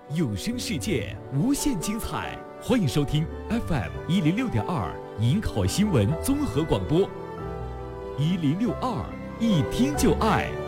有声世界无限精彩，欢迎收听 FM106.2银考新闻综合广播，1062，一听就爱。